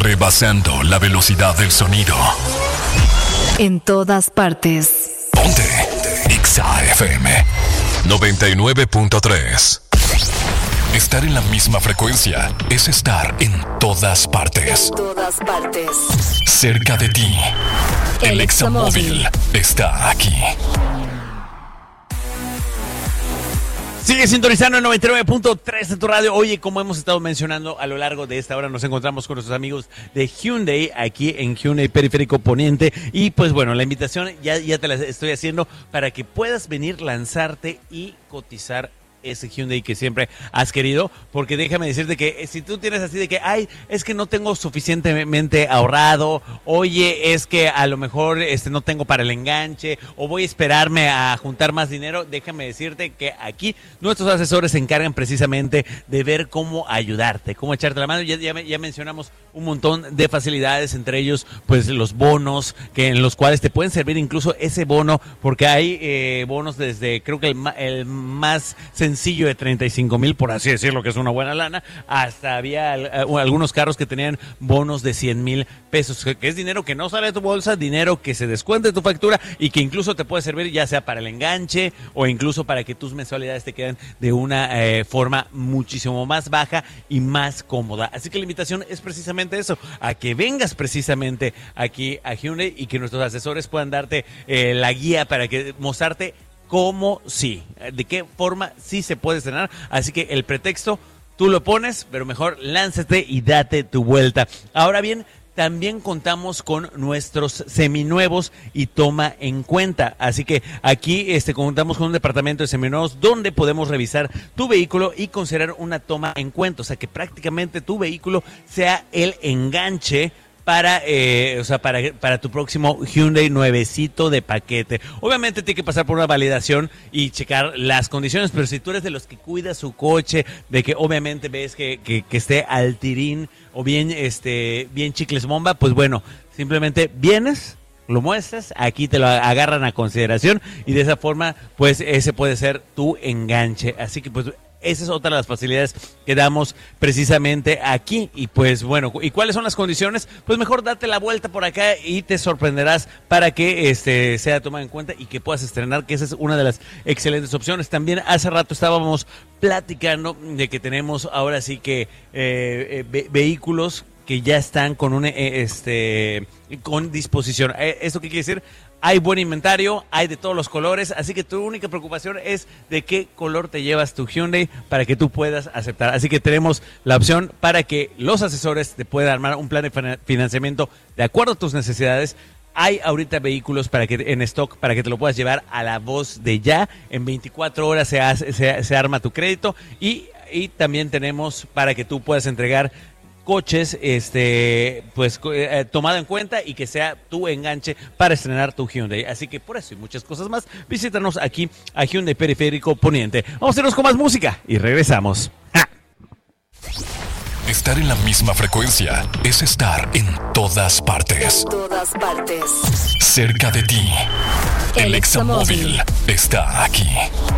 rebasando la velocidad del sonido. En todas partes. Ponte Exa FM 99.3. Estar en la misma frecuencia es estar en todas partes. En todas partes. Cerca de ti. El Exa Móvil está aquí. Sigue sintonizando en 99.3 de tu radio. Oye, como hemos estado mencionando a lo largo de esta hora, nos encontramos con nuestros amigos de Hyundai, aquí en Hyundai Periférico Poniente. Y pues bueno, la invitación ya te la estoy haciendo para que puedas venir, lanzarte y cotizar ese Hyundai que siempre has querido, porque déjame decirte que si tú tienes así de que, ay, es que no tengo suficientemente ahorrado, oye, es que a lo mejor no tengo para el enganche, o voy a esperarme a juntar más dinero, déjame decirte que aquí nuestros asesores se encargan precisamente de ver cómo ayudarte, cómo echarte la mano. Ya mencionamos un montón de facilidades, entre ellos pues los bonos, en los cuales te pueden servir incluso ese bono, porque hay bonos desde, creo que el más sencillo de 35,000, por así decirlo, que es una buena lana, hasta había algunos carros que tenían bonos de 100,000 pesos, que es dinero que no sale de tu bolsa, dinero que se descuenta de tu factura y que incluso te puede servir ya sea para el enganche o incluso para que tus mensualidades te queden de una forma muchísimo más baja y más cómoda. Así que la invitación es precisamente eso, a que vengas precisamente aquí a Hyundai y que nuestros asesores puedan darte la guía para que mostrarte cómo sí, de qué forma sí se puede estrenar. Así que el pretexto tú lo pones, pero mejor lánzate y date tu vuelta. Ahora bien, también contamos con nuestros seminuevos y toma en cuenta. Así que aquí contamos con un departamento de seminuevos donde podemos revisar tu vehículo y considerar una toma en cuenta. O sea, que prácticamente tu vehículo sea el enganche para tu próximo Hyundai nuevecito de paquete. Obviamente tiene que pasar por una validación y checar las condiciones, pero si tú eres de los que cuida su coche, de que obviamente ves que esté al tirín o bien chicles bomba, pues bueno, simplemente vienes, lo muestras, aquí te lo agarran a consideración y de esa forma pues ese puede ser tu enganche. Así que pues esa es otra de las facilidades que damos precisamente aquí. Y pues bueno, ¿y cuáles son las condiciones? Pues mejor date la vuelta por acá y te sorprenderás para que sea tomado en cuenta y que puedas estrenar, que esa es una de las excelentes opciones. También hace rato estábamos platicando de que tenemos ahora sí que vehículos que ya están con con disposición. ¿Esto qué quiere decir? Hay buen inventario, hay de todos los colores, así que tu única preocupación es de qué color te llevas tu Hyundai para que tú puedas aceptar. Así que tenemos la opción para que los asesores te puedan armar un plan de financiamiento de acuerdo a tus necesidades. Hay ahorita vehículos en stock para que te lo puedas llevar a la voz de ya. En 24 horas se arma tu crédito y también tenemos para que tú puedas entregar coches tomado en cuenta y que sea tu enganche para estrenar tu Hyundai. Así que por eso y muchas cosas más, visítanos aquí a Hyundai Periférico Poniente. Vamos a irnos con más música y regresamos. ¡Ja! Estar en la misma frecuencia es estar en todas partes. En todas partes. Cerca de ti. El Exa Móvil está aquí.